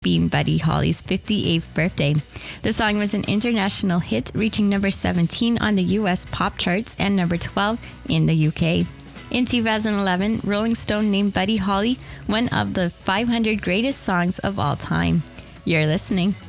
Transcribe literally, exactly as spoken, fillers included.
being Buddy Holly's fifty-eighth birthday. The song was an international hit, reaching number seventeen on the U S pop charts and number twelve in the U K. In two thousand eleven, Rolling Stone named Buddy Holly one of the five hundred greatest songs of all time. You're listening